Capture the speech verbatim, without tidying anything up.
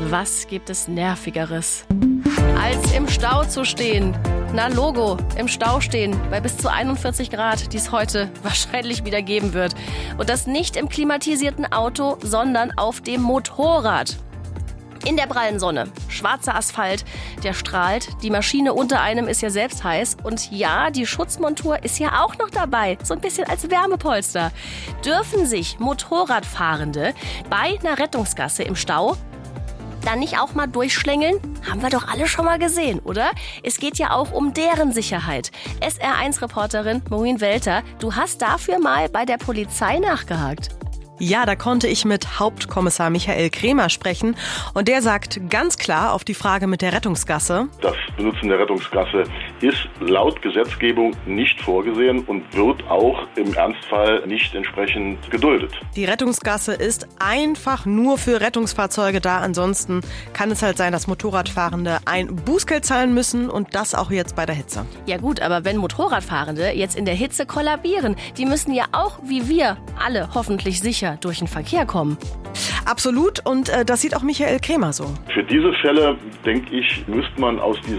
Was gibt es Nervigeres, als im Stau zu stehen? Na Logo, im Stau stehen bei bis zu einundvierzig Grad, die es heute wahrscheinlich wieder geben wird. Und das nicht im klimatisierten Auto, sondern auf dem Motorrad. In der prallen Sonne, schwarzer Asphalt, der strahlt, die Maschine unter einem ist ja selbst heiß und ja, die Schutzmontur ist ja auch noch dabei, so ein bisschen als Wärmepolster. Dürfen sich Motorradfahrende bei einer Rettungsgasse im Stau dann nicht auch mal durchschlängeln? Haben wir doch alle schon mal gesehen, oder? Es geht ja auch um deren Sicherheit. S R eins Reporterin Maureen Welter, du hast dafür mal bei der Polizei nachgehakt. Ja, da konnte ich mit Hauptkommissar Michael Kremer sprechen und der sagt ganz klar auf die Frage mit der Rettungsgasse: Das Benutzen der Rettungsgasse ist laut Gesetzgebung nicht vorgesehen und wird auch im Ernstfall nicht entsprechend geduldet. Die Rettungsgasse ist einfach nur für Rettungsfahrzeuge da. Ansonsten kann es halt sein, dass Motorradfahrende ein Bußgeld zahlen müssen und das auch jetzt bei der Hitze. Ja gut, aber wenn Motorradfahrende jetzt in der Hitze kollabieren, die müssen ja auch, wie wir alle, hoffentlich sicher durch den Verkehr kommen. Absolut, und äh, das sieht auch Michael Kremer so. Für diese Fälle, denke ich, müsste man aus diesem